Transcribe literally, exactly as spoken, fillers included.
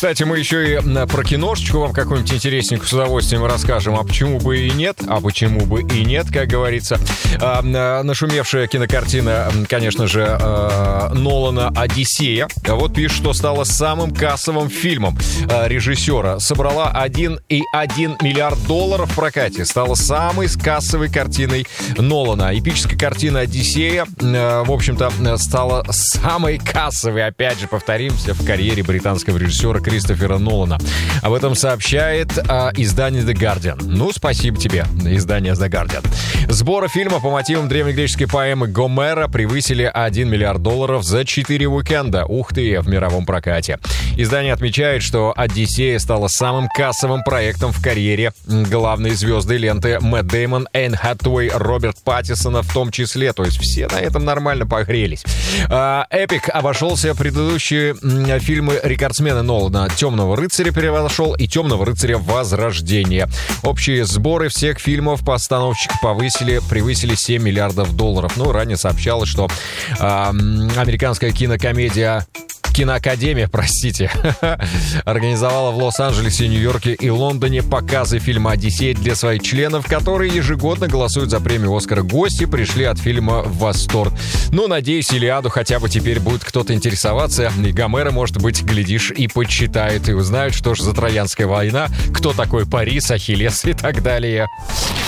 Кстати, мы еще и про киношечку вам какую-нибудь интересненькую с удовольствием расскажем. А почему бы и нет? А почему бы и нет, как говорится. А, нашумевшая кинокартина, конечно же, Нолана «Одиссея». Вот пишет, что стала самым кассовым фильмом режиссера. Собрала один и один миллиард долларов в прокате. Стала самой кассовой картиной Нолана. Эпическая картина «Одиссея», в общем-то, стала самой кассовой, опять же, повторимся, в карьере британского режиссера Кристофера Нолана. Об этом сообщает а, издание The Guardian. Ну, спасибо тебе, издание The Guardian. Сборы фильма по мотивам древнегреческой поэмы Гомера превысили один миллиард долларов за четыре уикенда. Ух ты, в мировом прокате. Издание отмечает, что «Одиссея» стала самым кассовым проектом в карьере главной звезды ленты Мэтт Дэймон, Энн Хэтэуэй, Роберт Паттинсона в том числе. То есть все на этом нормально погрелись. «Эпик» обошелся предыдущие фильмы рекордсмена Нолана. «Темного рыцаря» превзошел и «Темного рыцаря. Возрождение». Общие сборы всех фильмов постановщика повысили, превысили семь миллиардов долларов. Ну, ранее сообщалось, что э, американская кинокомедия Киноакадемия, простите, организовала в Лос-Анджелесе, Нью-Йорке и Лондоне показы фильма «Одиссея» для своих членов, которые ежегодно голосуют за премию «Оскар». Гости пришли от фильма в восторг. Ну, надеюсь, Илиаду хотя бы теперь будет кто-то интересоваться. И Гомера, может быть, глядишь, и почитает, и узнают, что же за Троянская война, кто такой Парис, Ахиллес и так далее.